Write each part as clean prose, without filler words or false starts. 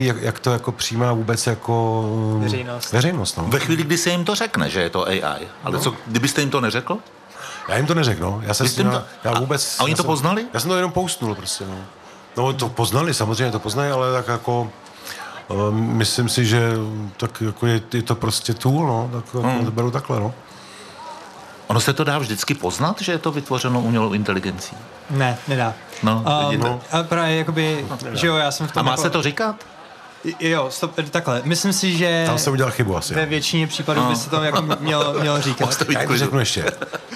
jak to jako přijímá vůbec jako veřejnost no. Ve chvíli, kdy se jim to řekne, že je to AI. Ale co, kdybyste jim to neřekl? Já jim to neřekl, no. Já vůbec... A oni to poznali? Já jsem to jenom postnul prostě, no. No to poznali, samozřejmě to poznají, ale tak jako... myslím si, že tak jako je to prostě tool, no. Tak to beru takhle, no. Ono se to dá vždycky poznat, že je to vytvořeno umělou inteligencí? Ne, nedá. No, a právě jakoby, že jo, já jsem v tom... A má jako, se to říkat? Jo, takhle. Myslím si, že... Tam jsem udělal chybu asi. Ve většině případů by se to jako mělo říkat. Já to řeknu ještě.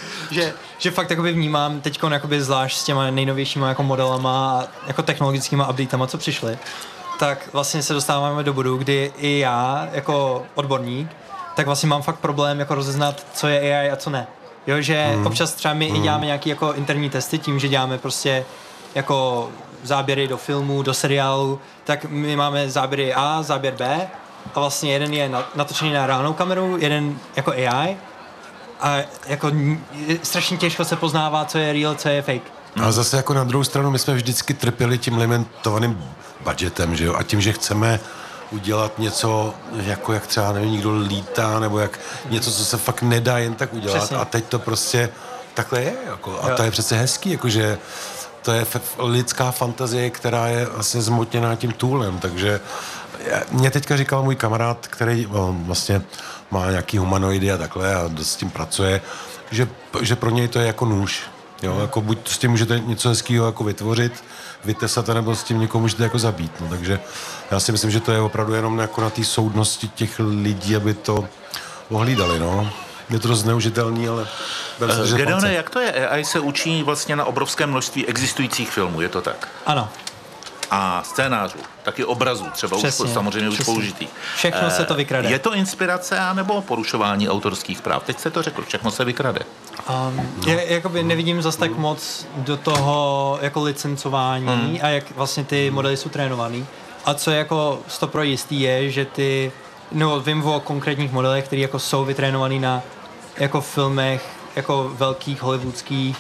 že fakt jakoby vnímám teďko jakoby zvlášť s těma nejnovějšíma jako modelama a jako technologickýma updatama, co přišly, tak vlastně se dostáváme do bodu, kdy i já jako odborník, tak vlastně mám fakt problém jako rozeznat, co je AI a co ne. Jo, že občas třeba my i děláme nějaký jako interní testy tím, že děláme prostě jako záběry do filmu, do seriálu, tak my máme záběry A, záběr B a vlastně jeden je natočený na reálnou kameru, jeden jako AI a jako strašně těžko se poznává, co je real, co je fake. A zase jako na druhou stranu my jsme vždycky trpěli tím limitovaným budgetem, že jo, a tím, že chceme udělat něco, jako jak třeba nevím, někdo lítá, nebo jak něco, co se fakt nedá jen tak udělat. Přesně. A teď to prostě takhle je, jako, a to je přece hezký, jakože to je lidská fantazie, která je vlastně zmotněná tím toolem, takže mě teďka říkal můj kamarád, který vlastně má nějaký humanoidy a takhle a dost s tím pracuje, že pro něj to je jako nůž. Jo, jako buď s tím můžete něco hezkýho jako vytvořit, vytesat, nebo s tím někoho můžete jako zabít. No, takže já si myslím, že to je opravdu jenom jako na té soudnosti těch lidí, aby to ohlídali, no. Je to dost zneužitelný, ale... Gedeone, jak to je? AI se učí vlastně na obrovské množství existujících filmů, je to tak? Ano. A scénářů, taky obrazů, třeba přesně, už samozřejmě už použitých. Všechno se to vykrade. Je to inspirace anebo porušování autorských práv? Teď jste to řekl, všechno se vykrade. Já jakoby nevidím zas tak moc do toho jako licencování a jak vlastně ty modely jsou trénovaný. A co je jako 100% jistý je, že vím o konkrétních modelech, které jako jsou vytrénovaný na jako filmech jako velkých hollywoodských.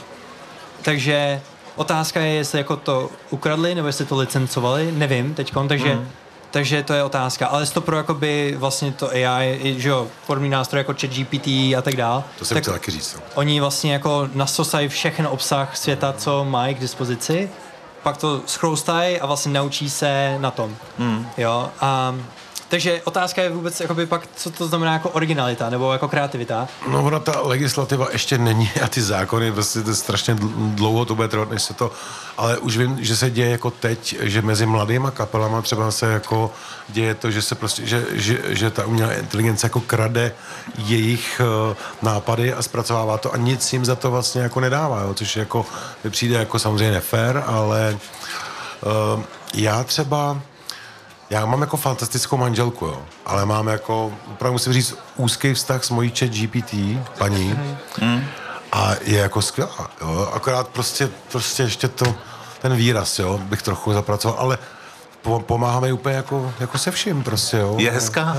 Takže otázka je, jestli jako to ukradli, nebo jestli to licencovali, nevím teďkon, takže to je otázka. Ale 100% jakoby vlastně to AI, že jo, podobný nástroj jako ChatGPT a tak dál. To jsem chtěl taky říct. Oni vlastně jako nasosají všechen obsah světa, co mají k dispozici, pak to schroustají a vlastně naučí se na tom. Jo, takže otázka je vůbec jakoby pak, co to znamená jako originalita nebo jako kreativita. No ona ta legislativa ještě není a ty zákony, prostě to strašně dlouho to bude trvat, než se to, ale už vím, že se děje jako teď, že mezi mladýma kapelama třeba se jako děje to, že se prostě, že ta umělá inteligence jako krade jejich nápady a zpracovává to a nic jim za to vlastně jako nedává, jo, což jako mi přijde jako samozřejmě nefér, ale já mám jako fantastickou manželku, jo, ale mám jako, opravdu musím říct, úzký vztah s mojí ChatGPT, paní, a je jako skvělá, jo, akorát prostě ještě ten výraz, jo, bych trochu zapracoval, ale pomáháme úplně jako se vším prostě, jo. Je hezká?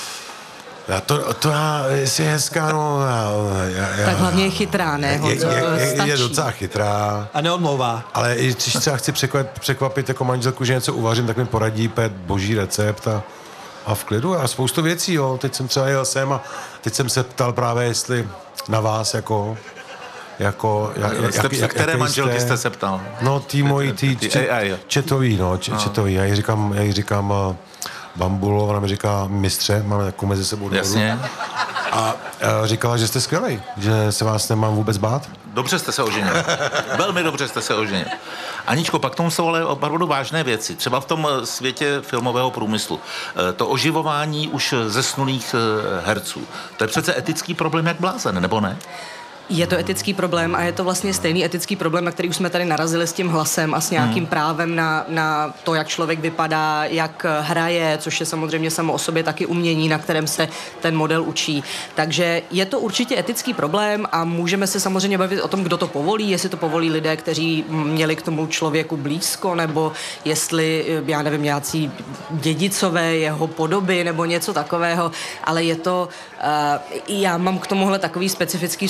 Jestli je hezká, no... Tak hlavně je chytrá, ne? Je docela chytrá. A neodmlouvá. Ale i když třeba chci překvapit jako manželku, že něco uvařím, tak mi poradí boží recept a v klidu. A spoustu věcí, jo. Teď jsem třeba jel sem a teď jsem se ptal právě, jestli na vás které manželky jste se ptal? No, četový, no, četový. Já jí říkám Bambulo, ona mi říká mistře, máme takovou mezi sebou dohodu. Jasně. A říkala, že jste skvělej, že se vás nemám vůbec bát. Dobře jste se oženil. Velmi dobře jste se oženil. Aničko, pak tomu jsou ale opravdu vážné věci. Třeba v tom světě filmového průmyslu. To oživování už zesnulých herců. To je přece etický problém jak blázen, nebo ne? Je to etický problém a je to vlastně stejný etický problém, na který už jsme tady narazili s tím hlasem a s nějakým právem na to, jak člověk vypadá, jak hraje, což je samozřejmě samo o sobě taky umění, na kterém se ten model učí. Takže je to určitě etický problém a můžeme se samozřejmě bavit o tom, kdo to povolí, jestli to povolí lidé, kteří měli k tomu člověku blízko, nebo jestli, já nevím, nějací dědicové jeho podoby nebo něco takového, ale je to, já mám k tomuhle takový specifický vztah, protože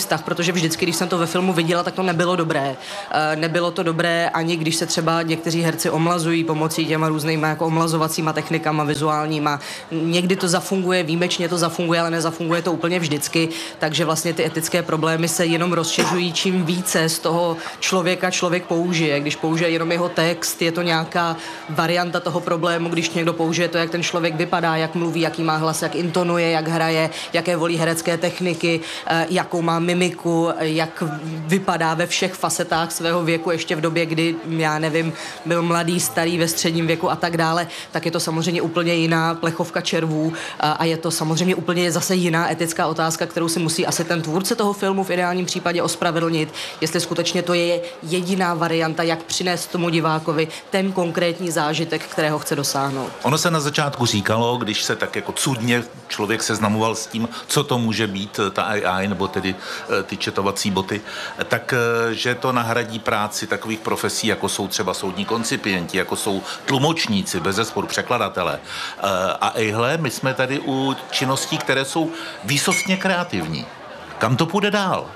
protože vždycky, když jsem to ve filmu viděla, tak to nebylo dobré. Nebylo to dobré ani když se třeba někteří herci omlazují pomocí těma různýma jako omlazovacíma technikama vizuálníma. Někdy to zafunguje, výjimečně to zafunguje, ale nezafunguje to úplně vždycky, takže vlastně ty etické problémy se jenom rozšiřují, čím více z toho člověk použije. Když použije jenom jeho text, je to nějaká varianta toho problému, když někdo použije to, jak ten člověk vypadá, jak mluví, jaký má hlas, jak intonuje, jak hraje, jaké volí herecké techniky, jakou má mimiku, jak vypadá ve všech facetách svého věku, ještě v době, kdy, já nevím, byl mladý, starý, ve středním věku a tak dále, tak je to samozřejmě úplně jiná plechovka červů a je to samozřejmě úplně zase jiná etická otázka, kterou si musí asi ten tvůrce toho filmu v ideálním případě ospravedlnit, jestli skutečně to je jediná varianta, jak přinést tomu divákovi ten konkrétní zážitek, kterého chce dosáhnout. Ono se na začátku říkalo, když se tak jako cudně člověk seznamoval s tím, co to může být, ta AI, nebo tedy ty četovací boty, tak, že to nahradí práci takových profesí, jako jsou třeba soudní koncipienti, jako jsou tlumočníci, bezesporu překladatelé. A ejhle, my jsme tady u činností, které jsou výsostně kreativní. Kam to půjde dál?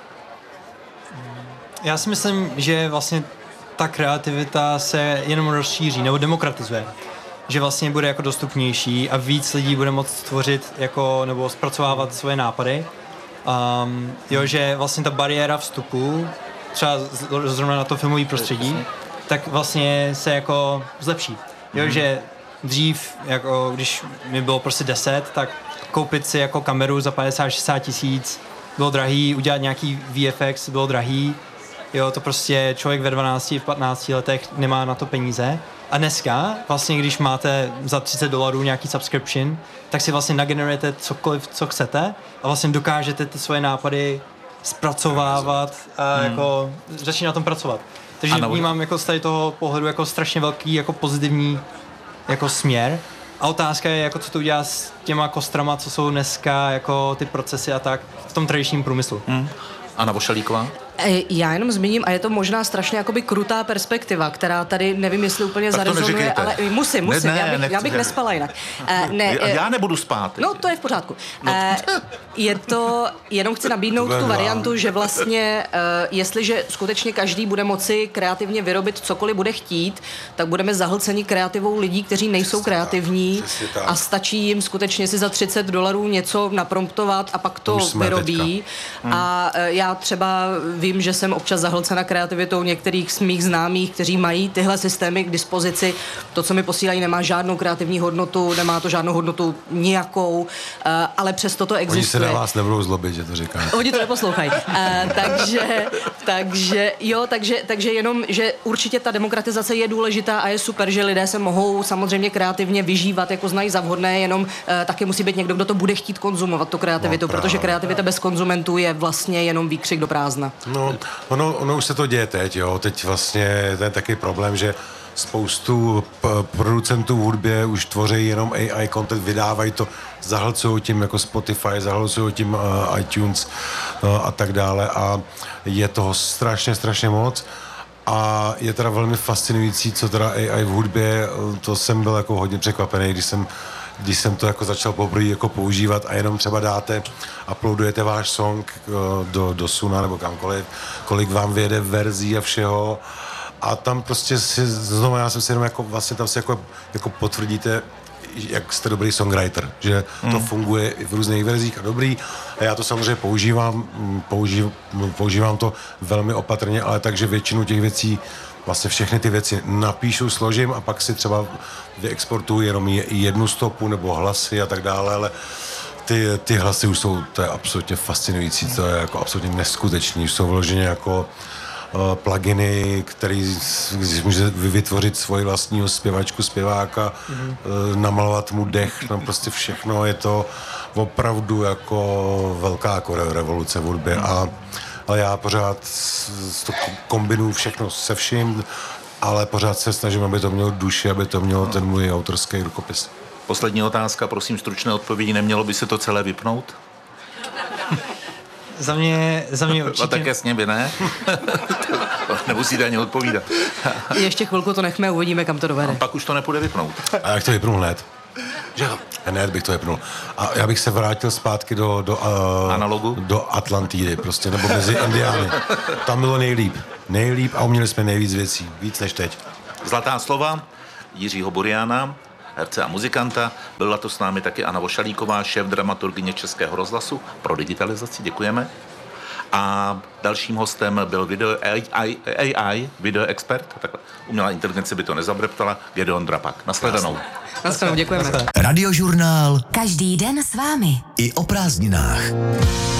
Já si myslím, že vlastně ta kreativita se jenom rozšíří nebo demokratizuje. Že vlastně bude jako dostupnější a víc lidí bude moct tvořit jako, nebo zpracovávat svoje nápady. Jo, že vlastně ta bariéra vstupu, třeba zrovna na to filmové prostředí, tak vlastně se jako zlepší. Jo, že dřív, jako když mi bylo prostě 10, tak koupit si jako kameru za 50-60 tisíc bylo drahý, udělat nějaký VFX bylo drahý. Jo, to prostě člověk ve 12-15 letech nemá na to peníze. A dneska, vlastně, když máte za $30 nějaký subscription, tak si vlastně nagenerujete cokoliv, co chcete a vlastně dokážete ty svoje nápady zpracovávat a jako začít na tom pracovat. Takže vnímám jako z tady toho pohledu jako strašně velký jako pozitivní jako směr. A otázka je, jako co to udělá s těma kostrama, co jsou dneska jako ty procesy a tak v tom tradičním průmyslu. Anna Vošalíková? Já jenom zmíním, a je to možná strašně jakoby krutá perspektiva, která tady, nevím, jestli úplně zarezonuje, ale musím, já bych nespala jinak. Já nebudu spát. No, to je v pořádku. Je to, jenom chci nabídnout tu variantu, že vlastně, jestliže skutečně každý bude moci kreativně vyrobit cokoliv bude chtít, tak budeme zahlceni kreativou lidí, kteří nejsou kreativní a stačí jim skutečně si za $30 něco napromptovat a pak to vyrobí. A já třeba vím, že jsem občas zahlcena kreativitou některých z mých známých, kteří mají tyhle systémy k dispozici. To, co mi posílají, nemá žádnou kreativní hodnotu, nemá to žádnou hodnotu nijakou, ale přesto to existuje. Oni se na vás nebudou zlobit, že to říkám. Oni to neposlouchají. Takže jenom, že určitě ta demokratizace je důležitá a je super, že lidé se mohou samozřejmě kreativně vyžívat, jako znají za vhodné, jenom taky musí být někdo, kdo to bude chtít konzumovat, tu kreativitu, protože kreativita bez konzumentů je vlastně jenom výkřik do prázdna. No, ono už se to děje teď, jo. Teď vlastně to je taky problém, že spoustu producentů v hudbě už tvoří jenom AI content, vydávají to, zahlcují tím jako Spotify, zahlcují tím iTunes a tak dále a je toho strašně moc a je teda velmi fascinující, co teda AI v hudbě, to jsem byl jako hodně překvapený, když jsem to jako začal poprvé jako používat a jenom třeba dáte, uploadujete váš song do Suna nebo kamkoliv, kolik vám vyjede verzí a všeho a tam prostě znovu já jsem si jenom jako vlastně tam si jako potvrdíte, jak jste dobrý songwriter, že to funguje i v různých verzích a dobrý a já to samozřejmě používám to velmi opatrně, ale takže většinu těch věcí vlastně všechny ty věci napíšu, složím a pak si třeba vyexportuju jenom jednu stopu nebo hlasy a tak dále, ale ty hlasy už jsou, to je absolutně fascinující, to je jako absolutně neskutečný, jsou vloženě jako pluginy, který může vytvořit svoji vlastního zpěvačku, zpěváka, namalovat mu dech, tam prostě všechno, je to opravdu jako velká jako revoluce v hudbě ale já pořád to kombinuju všechno se vším, ale pořád se snažím, aby to mělo duši, aby to mělo ten můj autorský rukopis. Poslední otázka, prosím stručné odpovědi, nemělo by se to celé vypnout? Za mě určitě. A také s němi, ne? Nemusíte ani odpovídat. Ještě chvilku to nechme, uvidíme, kam to dovede. A pak už to nepůjde vypnout. A jak to vypnu hned? Že jo. Hned bych to vypnul. A já bych se vrátil zpátky Analogu? do Atlantidy prostě, nebo mezi Indiány. Tam bylo nejlíp a uměli jsme nejvíc věcí, víc než teď. Zlatá slova Jiřího Buriana, herce a muzikanta. Byla to s námi taky Anna Vošalíková, šéf dramaturgyně Českého rozhlasu pro digitalizaci. Děkujeme. A dalším hostem byl video expert, takhle umělá inteligence by to nezabreptala, Gedeon Drapak. Nashledanou. Naschledanou, děkujeme. Radiožurnál. Každý den s vámi. I o prázdninách.